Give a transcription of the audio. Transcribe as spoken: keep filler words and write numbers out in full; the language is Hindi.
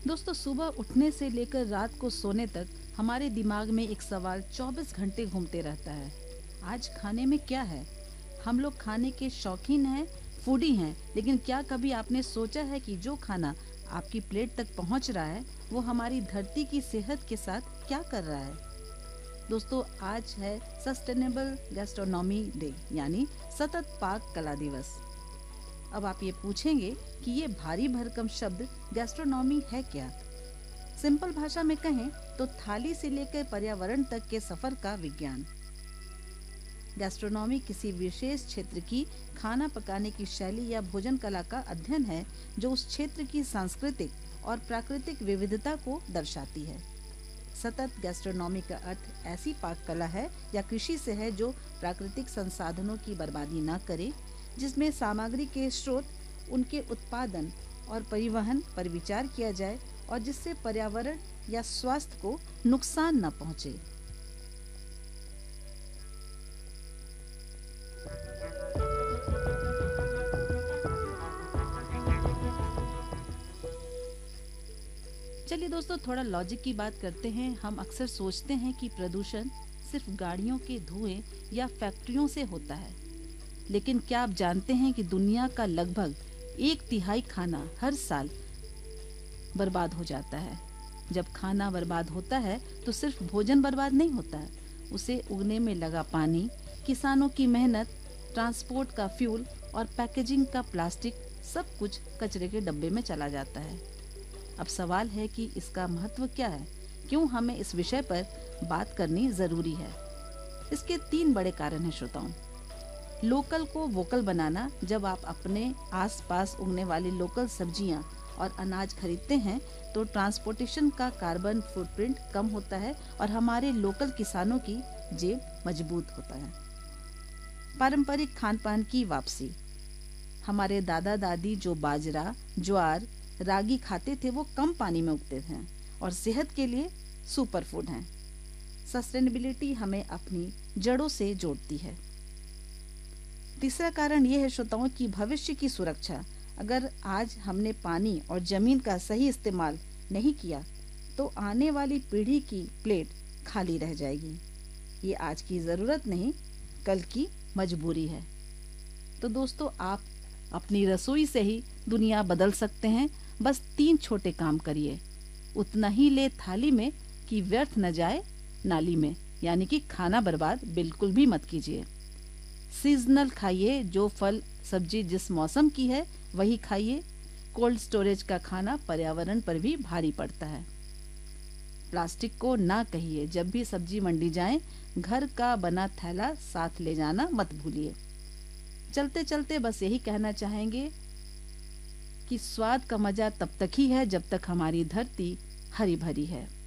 दोस्तों, सुबह उठने से लेकर रात को सोने तक हमारे दिमाग में एक सवाल चौबीस घंटे घूमते रहता है। आज खाने में क्या है? हम लोग खाने के शौकीन हैं, फूडी हैं, लेकिन क्या कभी आपने सोचा है कि जो खाना आपकी प्लेट तक पहुंच रहा है वो हमारी धरती की सेहत के साथ क्या कर रहा है? दोस्तों, आज है सस्टेनेबल गैस्ट्रोनॉमी डे, यानी सतत पाक कला दिवस। अब आप ये पूछेंगे कि ये भारी भरकम शब्द गैस्ट्रोनॉमी है क्या? सिंपल भाषा में कहें तो थाली से लेकर पर्यावरण तक के सफर का विज्ञान। गैस्ट्रोनॉमी किसी विशेष क्षेत्र की खाना पकाने की शैली या भोजन कला का अध्ययन है जो उस क्षेत्र की सांस्कृतिक और प्राकृतिक विविधता को दर्शाती है। सतत गैस्ट्रोनॉमी का अर्थ ऐसी पाक कला है या कृषि से है जो प्राकृतिक संसाधनों की बर्बादी न करे, जिसमें सामग्री के स्रोत, उनके उत्पादन और परिवहन पर विचार किया जाए और जिससे पर्यावरण या स्वास्थ्य को नुकसान न पहुंचे। चलिए दोस्तों, थोड़ा लॉजिक की बात करते हैं। हम अक्सर सोचते हैं कि प्रदूषण सिर्फ गाड़ियों के धुएं या फैक्ट्रियों से होता है, लेकिन क्या आप जानते हैं कि दुनिया का लगभग एक तिहाई खाना हर साल बर्बाद हो जाता है। जब खाना बर्बाद होता है तो सिर्फ भोजन बर्बाद नहीं होता है, उसे उगने में लगा पानी, किसानों की मेहनत, ट्रांसपोर्ट का फ्यूल और पैकेजिंग का प्लास्टिक, सब कुछ कचरे के डब्बे में चला जाता है। अब सवाल है कि इसका महत्व क्या है, क्यों हमें इस विषय पर बात करनी जरूरी है। इसके तीन बड़े कारण हैं श्रोताओं। लोकल को वोकल बनाना। जब आप अपने आसपास उगने वाली लोकल सब्जियां और अनाज खरीदते हैं तो ट्रांसपोर्टेशन का कार्बन फुटप्रिंट कम होता है और हमारे लोकल किसानों की जेब मजबूत होता है। पारंपरिक खान पान की वापसी। हमारे दादा दादी जो बाजरा, ज्वार, रागी खाते थे वो कम पानी में उगते थे और सेहत के लिए सुपर फूड हैं। सस्टेनेबिलिटी हमें अपनी जड़ों से जोड़ती है। तीसरा कारण यह है श्रोताओं की भविष्य की सुरक्षा। अगर आज हमने पानी और जमीन का सही इस्तेमाल नहीं किया तो आने वाली पीढ़ी की प्लेट खाली रह जाएगी। ये आज की जरूरत नहीं, कल की मजबूरी है। तो दोस्तों, आप अपनी रसोई से ही दुनिया बदल सकते हैं। बस तीन छोटे काम करिए। उतना ही ले थाली में कि व्यर्थ न जाए नाली में, यानी कि खाना बर्बाद बिल्कुल भी मत कीजिए। सीजनल खाइए, जो फल सब्जी जिस मौसम की है वही खाइए। कोल्ड स्टोरेज का खाना पर्यावरण पर भी भारी पड़ता है। प्लास्टिक को ना कहिए। जब भी सब्जी मंडी जाएं, घर का बना थैला साथ ले जाना मत भूलिए। चलते चलते बस यही कहना चाहेंगे कि स्वाद का मजा तब तक ही है जब तक हमारी धरती हरी भरी है।